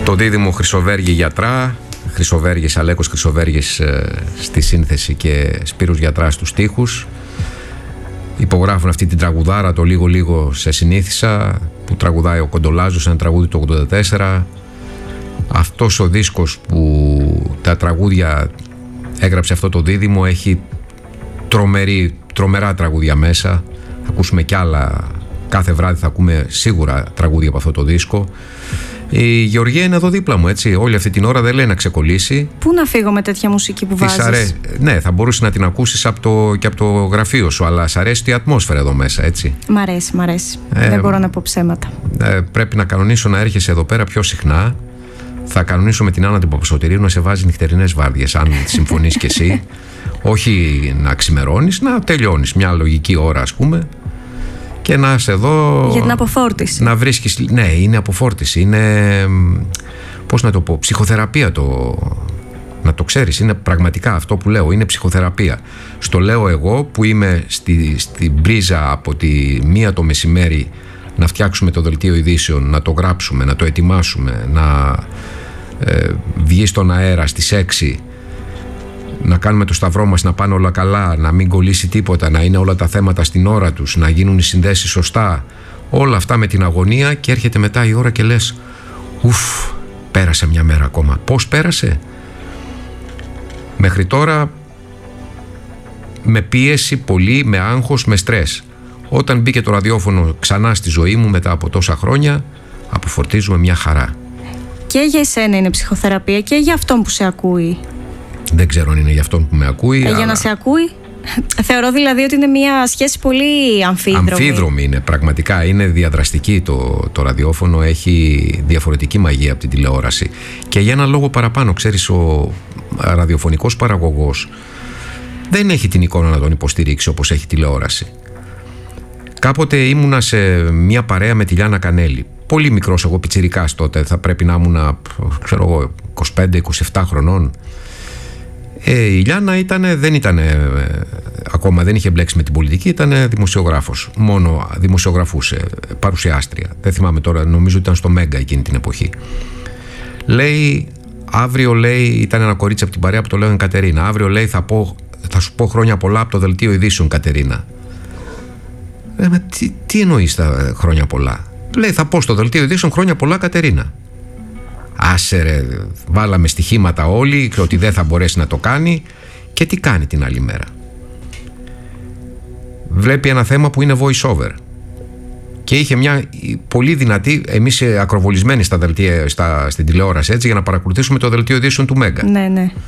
Το δίδυμο Χρυσοβέργη Γιατρά, Χρυσοβέργης Αλέκος Χρυσοβέργης στη σύνθεση και Σπύρος Γιατράς στους στίχους. Υπογράφουν αυτή την τραγουδάρα, το λίγο λίγο σε συνήθισα, που τραγουδάει ο Κοντολάζος, ένα τραγούδι του 84. Αυτός ο δίσκος που τα τραγούδια έγραψε αυτό το δίδυμο έχει τρομερά τραγούδια μέσα. Θα ακούσουμε κι άλλα, κάθε βράδυ θα ακούμε σίγουρα τραγούδια από αυτό το δίσκο. Η Γεωργία είναι εδώ δίπλα μου, έτσι. Όλη αυτή την ώρα δεν λέει να ξεκολλήσει. Πού να φύγω με τέτοια μουσική που βάζεις? Ναι, θα μπορούσε να την ακούσεις και από το γραφείο σου, αλλά σ' αρέσει η ατμόσφαιρα εδώ μέσα, έτσι. Μ' αρέσει. Δεν μπορώ να πω ψέματα. Πρέπει να κανονίσω να έρχεσαι εδώ πέρα πιο συχνά. Θα κανονίσω με την Άννα την Παπασωτηρίου να σε βάζει νυχτερινές βάρδιες, αν συμφωνείς κι εσύ. Όχι να ξημερώνεις, να τελειώνεις μια λογική ώρα, ας πούμε. Και να είσαι εδώ. Για την αποφόρτιση. Να βρίσκεις. Ναι, είναι αποφόρτιση. Είναι. Πώς να το πω, ψυχοθεραπεία να το ξέρεις. Είναι πραγματικά αυτό που λέω. Είναι ψυχοθεραπεία. Στο λέω εγώ που είμαι στην πρίζα από τη 1 το μεσημέρι να φτιάξουμε το δελτίο ειδήσεων, να το γράψουμε, να το ετοιμάσουμε, να βγει στον αέρα στις 6. Να κάνουμε το σταυρό μας, να πάνε όλα καλά, να μην κολλήσει τίποτα, να είναι όλα τα θέματα στην ώρα τους, να γίνουν οι συνδέσεις σωστά. Όλα αυτά με την αγωνία, και έρχεται μετά η ώρα και λες ουφ, πέρασε μια μέρα ακόμα. Πώς πέρασε? Μέχρι τώρα με πίεση πολύ, με άγχος, με στρες. Όταν μπήκε το ραδιόφωνο ξανά στη ζωή μου μετά από τόσα χρόνια, αποφορτίζουμε μια χαρά. Και για εσένα είναι ψυχοθεραπεία και για αυτόν που σε ακούει? Δεν ξέρω αν είναι για αυτόν που με ακούει. Για να σε ακούει. Θεωρώ δηλαδή ότι είναι μια σχέση πολύ αμφίδρομη. Αμφίδρομη είναι, πραγματικά. Είναι διαδραστική το ραδιόφωνο. Έχει διαφορετική μαγεία από την τηλεόραση. Και για ένα λόγο παραπάνω, ξέρεις, ο ραδιοφωνικός παραγωγός δεν έχει την εικόνα να τον υποστηρίξει όπως έχει τηλεόραση. Κάποτε ήμουνα σε μια παρέα με τη Λιάννα Κανέλη. Πολύ μικρός εγώ, πιτσιρικάς τότε. Θα πρέπει να ήμουνα, ξέρω εγώ, 25-27 χρονών. Η Λιάννα ακόμα δεν είχε μπλέξει με την πολιτική, ήταν δημοσιογράφος. Μόνο δημοσιογραφούσε, παρουσιάστρια. Δεν θυμάμαι τώρα, νομίζω ήταν στο Μέγκα εκείνη την εποχή. Λέει, αύριο, λέει, ήταν ένα κορίτσι από την παρέα που το λέγανε Κατερίνα. Αύριο, λέει, θα σου πω χρόνια πολλά από το δελτίο ειδήσεων, Κατερίνα. Τι εννοείς τα χρόνια πολλά? Λέει, θα πω στο δελτίο ειδήσεων χρόνια πολλά, Κατερίνα. Άσε ρε, βάλαμε στοιχήματα όλοι και ότι δεν θα μπορέσει να το κάνει. Και τι κάνει την άλλη μέρα? Βλέπει ένα θέμα που είναι voice over. Και είχε μια πολύ δυνατή, εμείς ακροβολισμένοι στα δελτία, στην τηλεόραση, έτσι, για να παρακολουθήσουμε το δελτίο ειδήσεων του Μέγκα. Ναι.